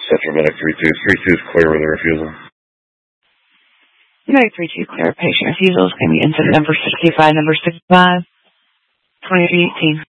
Central Medic 3-2. 3-2 is clear with a refusal. Medic 3-2 clear. Patient refusals can be incident number 65, number 65, 2318.